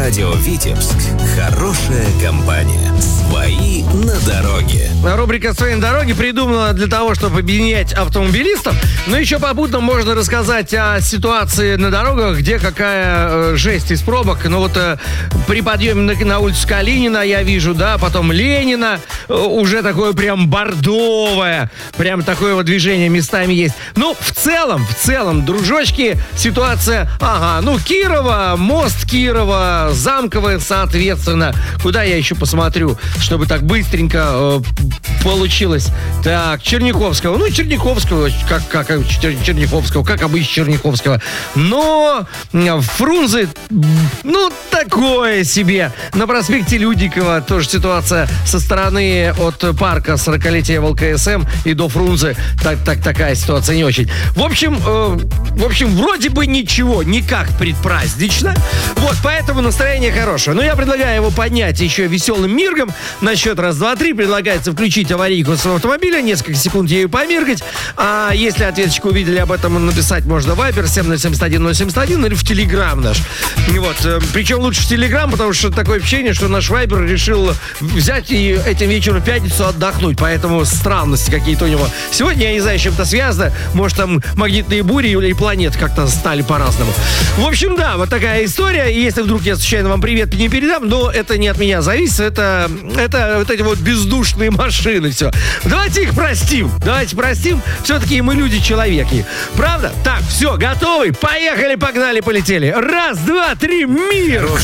Радио «Витебск». Хорошая компания. Свои на дороге. Рубрика «Свои на дороге» придумана для того, чтобы объединять автомобилистов. Но еще попутно можно рассказать о ситуации на дорогах, где какая жесть из пробок. Ну вот при подъеме на улицу Калинина я вижу, да, потом Ленина, уже такое прям бордовое. Прям такое вот движение местами есть. Ну, в целом, дружочки, ситуация, Кирова, мост Кирова, Замковая, соответственно. Куда я еще посмотрю, чтобы так быстренько получилось? Так, Черняховского. Ну, Черняховского, как Черняховского, как обычно Черняховского. Но Фрунзе, такое себе. На проспекте Людикова тоже ситуация со стороны от парка 40-летия ВЛКСМ и до Фрунзе. Такая ситуация не очень. В общем, вроде бы ничего, никак предпразднично. Вот, поэтому настроение хорошее. Но я предлагаю его поднять еще веселым миргом. На счет раз, два, три предлагается включить аварийку своего автомобиля, несколько секунд ею помиргать. А если ответочку увидели, об этом написать можно в Viber 707-171 или в Telegram наш. Вот. Причем лучше в Telegram, потому что такое ощущение, что наш Viber решил взять и этим вечером в пятницу отдохнуть. Поэтому странности какие-то у него. Сегодня, я не знаю, с чем-то связано. Может, там магнитные бури или планеты как-то стали по-разному. В общем, да, вот такая история. И если вдруг я случайно вам привет не передам, но это не от меня зависит. Это вот эти вот бездушные машины. Все. Давайте их простим. Все-таки мы люди-человеки. Правда? Так, все, готовы? Поехали, погнали, полетели. Раз, два, три, мир!